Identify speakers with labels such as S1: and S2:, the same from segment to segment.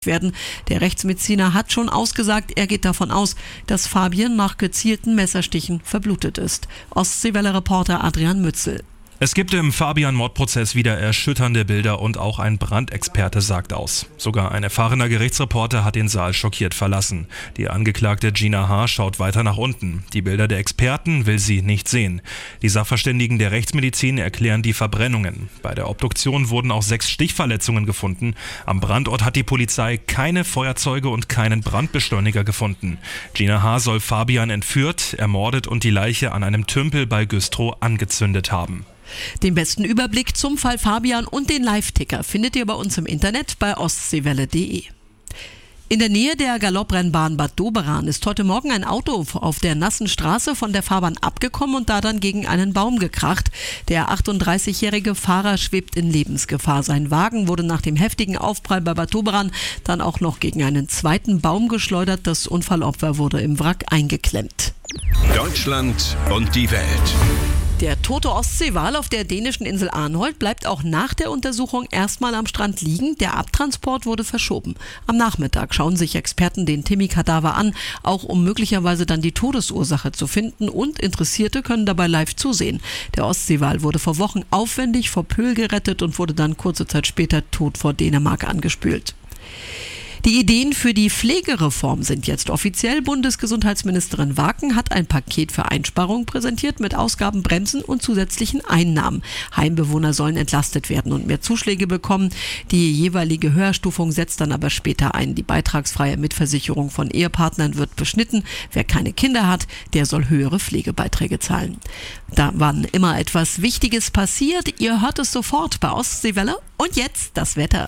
S1: werden. Der Rechtsmediziner hat schon ausgesagt, er geht davon aus, dass Fabian nach gezielten Messerstichen verblutet ist. Ostseewelle-Reporter Adrian Mützel.
S2: Es gibt im Fabian-Mordprozess wieder erschütternde Bilder und auch ein Brandexperte sagt aus. Sogar ein erfahrener Gerichtsreporter hat den Saal schockiert verlassen. Die Angeklagte Gina H. schaut weiter nach unten. Die Bilder der Experten will sie nicht sehen. Die Sachverständigen der Rechtsmedizin erklären die Verbrennungen. Bei der Obduktion wurden auch 6 Stichverletzungen gefunden. Am Brandort hat die Polizei keine Feuerzeuge und keinen Brandbeschleuniger gefunden. Gina H. soll Fabian entführt, ermordet und die Leiche an einem Tümpel bei Güstrow angezündet haben.
S1: Den besten Überblick zum Fall Fabian und den Live-Ticker findet ihr bei uns im Internet bei ostseewelle.de. In der Nähe der Galopprennbahn Bad Doberan ist heute Morgen ein Auto auf der nassen Straße von der Fahrbahn abgekommen und da dann gegen einen Baum gekracht. Der 38-jährige Fahrer schwebt in Lebensgefahr. Sein Wagen wurde nach dem heftigen Aufprall bei Bad Doberan dann auch noch gegen einen zweiten Baum geschleudert. Das Unfallopfer wurde im Wrack eingeklemmt.
S3: Deutschland und die Welt.
S1: Der tote Ostseewal auf der dänischen Insel Arnholt bleibt auch nach der Untersuchung erstmal am Strand liegen. Der Abtransport wurde verschoben. Am Nachmittag schauen sich Experten den Timmy-Kadaver an, auch um möglicherweise dann die Todesursache zu finden, und Interessierte können dabei live zusehen. Der Ostseewal wurde vor Wochen aufwendig vor Pöhl gerettet und wurde dann kurze Zeit später tot vor Dänemark angespült. Die Ideen für die Pflegereform sind jetzt offiziell. Bundesgesundheitsministerin Waken hat ein Paket für Einsparungen präsentiert mit Ausgabenbremsen und zusätzlichen Einnahmen. Heimbewohner sollen entlastet werden und mehr Zuschläge bekommen. Die jeweilige Höherstufung setzt dann aber später ein. Die beitragsfreie Mitversicherung von Ehepartnern wird beschnitten. Wer keine Kinder hat, der soll höhere Pflegebeiträge zahlen. Da wann immer etwas Wichtiges passiert, ihr hört es sofort bei Ostseewelle. Und jetzt das Wetter.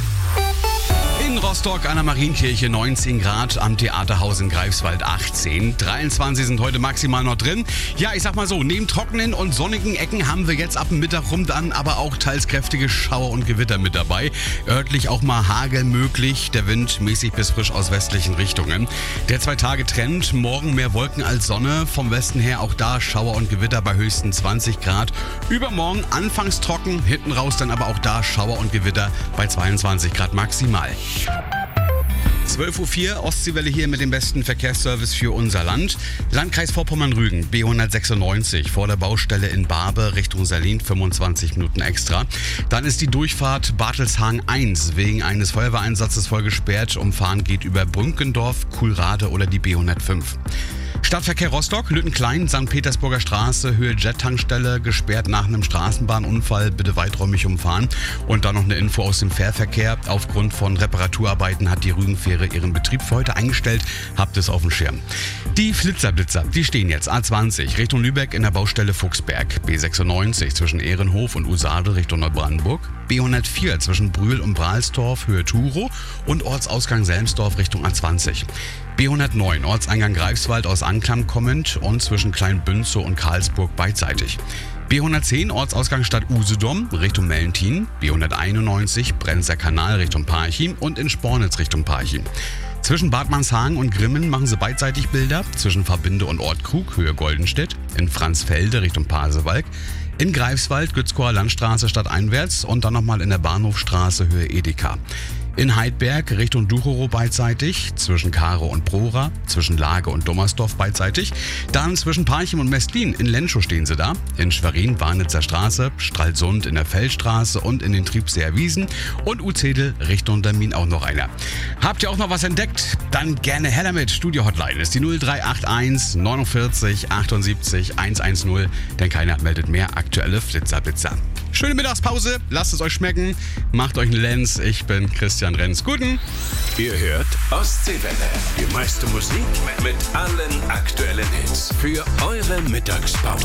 S4: In Rostock an der Marienkirche 19 Grad, am Theaterhaus in Greifswald 18. 23 sind heute maximal noch drin. Ja, ich sag mal so, neben trockenen und sonnigen Ecken haben wir jetzt ab dem Mittag rum dann aber auch teils kräftige Schauer und Gewitter mit dabei. Örtlich auch mal Hagel möglich, der Wind mäßig bis frisch aus westlichen Richtungen. Der 2-Tage-Trend, morgen mehr Wolken als Sonne. Vom Westen her auch da Schauer und Gewitter bei höchsten 20 Grad. Übermorgen anfangs trocken, hinten raus dann aber auch da Schauer und Gewitter bei 22 Grad maximal. 12.04 Uhr, Ostseewelle hier mit dem besten Verkehrsservice für unser Land. Landkreis Vorpommern-Rügen, B196, vor der Baustelle in Barbe Richtung Salin, 25 Minuten extra. Dann ist die Durchfahrt Bartelshagen 1 wegen eines Feuerwehreinsatzes voll gesperrt. Umfahren geht über Brünkendorf, Kuhlrade oder die B105. Stadtverkehr Rostock, Lüttenklein, St. Petersburger Straße, Höhe Jet-Tankstelle, gesperrt nach einem Straßenbahnunfall, bitte weiträumig umfahren. Und dann noch eine Info aus dem Fährverkehr. Aufgrund von Reparaturarbeiten hat die Rügenfähre ihren Betrieb für heute eingestellt. Habt es auf dem Schirm. Die Flitzerblitzer, die stehen jetzt A20 Richtung Lübeck in der Baustelle Fuchsberg, B96 zwischen Ehrenhof und Usade Richtung Neubrandenburg, B104 zwischen Brühl und Brahlsdorf, Höhe Turo und Ortsausgang Selmsdorf Richtung A20. B109 Ortseingang Greifswald aus Anklam kommend und zwischen Kleinbünzow und Karlsburg beidseitig. B110 Ortsausgang Stadt Usedom Richtung Mellentin, B191 Brenzer Kanal Richtung Parchim und in Spornitz Richtung Parchim. Zwischen Bad Manshagen und Grimmen machen sie beidseitig Bilder, zwischen Verbinde und Ortkrug Höhe Goldenstedt, in Franzfelde Richtung Pasewalk, in Greifswald Gützkower Landstraße stadteinwärts und dann nochmal in der Bahnhofstraße Höhe Edeka. In Heidberg Richtung Duchorow beidseitig, zwischen Karow und Prora, zwischen Lage und Dommersdorf beidseitig. Dann zwischen Parchim und Mestlin in Lenschow stehen sie da. In Schwerin Warnitzer Straße, Stralsund in der Feldstraße und in den Triebseer Wiesen. Und Uzedel Richtung Termin auch noch einer. Habt ihr auch noch was entdeckt? Dann gerne her damit. Studio Hotline ist die 0381 49 78 110, denn keiner meldet mehr aktuelle Flitzerblitzer. Schöne Mittagspause, lasst es euch schmecken, macht euch einen Lenz. Ich bin Christian Renz. Guten.
S3: Ihr hört Ostseewelle. Die meiste Musik mit allen aktuellen Hits für eure Mittagspause.